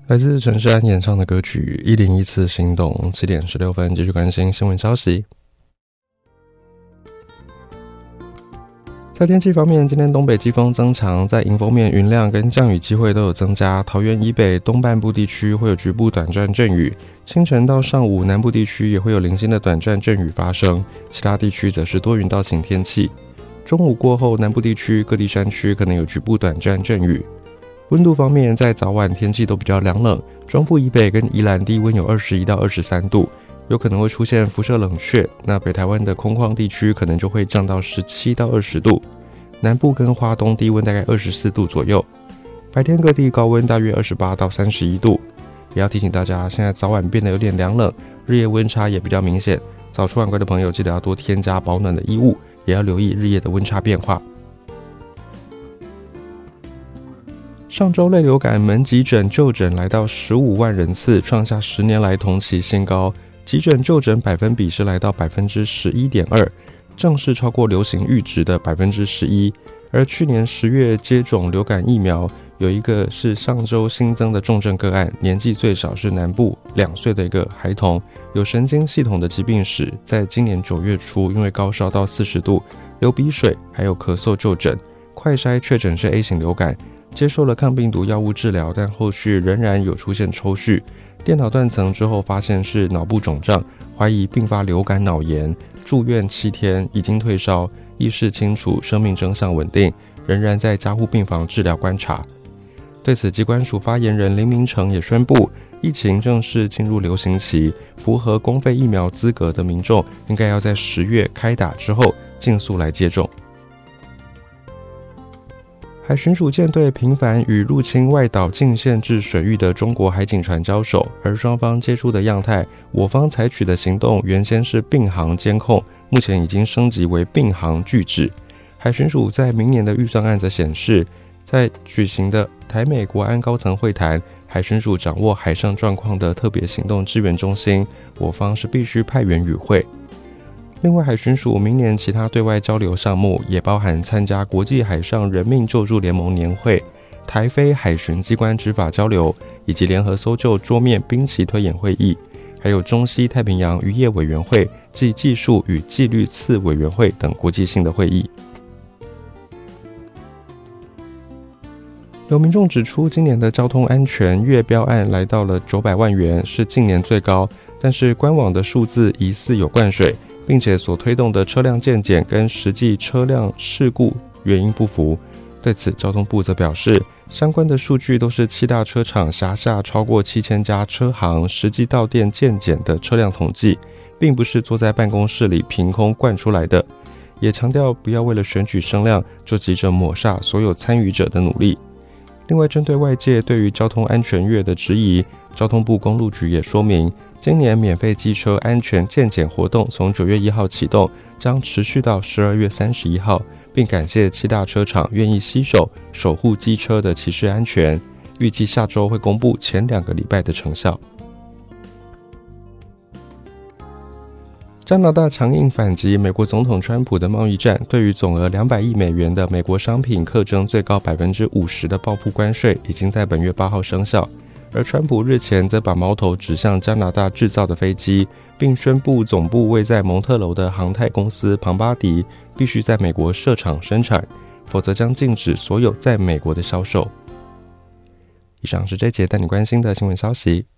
来自陈势安演唱的歌曲《101次心动》，7点16分，继续关心新闻消息。在天气方面，今天东北季风增强，在迎风面云量跟降雨机会都有增加。桃园以北东半部地区会有局部短暂阵雨，清晨到上午南部地区也会有零星的短暂阵雨发生，其他地区则是多云到晴天气。中午过后，南部地区各地山区可能有局部短暂阵雨。温度方面，在早晚天气都比较凉冷，中部以北跟宜兰低温有21到23度，有可能会出现辐射冷却。那北台湾的空旷地区可能就会降到17到20度，南部跟花东低温大概24度左右。白天各地高温大约28到31度。也要提醒大家，现在早晚变得有点凉冷，日夜温差也比较明显。早出晚归的朋友记得要多添加保暖的衣物，也要留意日夜的温差变化。上周类流感门急诊就诊来到15万人次，创下10年来同期新高，急诊就诊百分比是来到 11.2%， 正式超过流行阈值的 11%。 而去年10月接种流感疫苗，有一个是上周新增的重症个案，年纪最少是南部2岁的一个孩童，有神经系统的疾病史，在今年9月初因为高烧到40度、流鼻水还有咳嗽就诊，快筛确诊是 A 型流感，接受了抗病毒药物治疗，但后续仍然有出现抽搐，电脑断层之后发现是脑部肿胀，怀疑并发流感脑炎，住院7天，已经退烧，意识清楚，生命征象稳定，仍然在加护病房治疗观察。对此，疾管署发言人林明成也宣布，疫情正式进入流行期，符合公费疫苗资格的民众应该要在10月开打之后尽速来接种。海巡署舰队频繁与入侵外岛禁限制水域的中国海警船交手，而双方接触的样态，我方采取的行动原先是并航监控，目前已经升级为并航拒止。海巡署在明年的预算案则显示，在举行的台美国安高层会谈，海巡署掌握海上状况的特别行动支援中心，我方是必须派员与会。另外，海巡署明年其他对外交流项目也包含参加国际海上人命救助联盟年会、台非海巡机关执法交流，以及联合搜救桌面兵棋推演会议，还有中西太平洋渔业委员会暨技术与纪律次委员会等国际性的会议。有民众指出，今年的交通安全月标案来到了900万元，是近年最高，但是官网的数字疑似有灌水，并且所推动的车辆健检跟实际车辆事故原因不符。对此，交通部则表示，相关的数据都是7大车厂辖下超过7000家车行实际到店健检的车辆统计，并不是坐在办公室里凭空灌出来的。也强调不要为了选举声量就急着抹煞所有参与者的努力。另外，针对外界对于交通安全月的质疑，交通部公路局也说明，今年免费机车安全健检活动从9月1号启动，将持续到12月31号，并感谢7大车厂愿意携手守护机车的骑士安全，预计下周会公布前2个礼拜的成效。加拿大强硬反击美国总统川普的贸易战，对于总额200亿美元的美国商品课征最高 50% 的报复关税，已经在本月8号生效。而川普日前则把矛头指向加拿大制造的飞机，并宣布总部位在蒙特楼的航太公司庞巴迪必须在美国设厂生产，否则将禁止所有在美国的销售。以上是这节带你关心的新闻消息。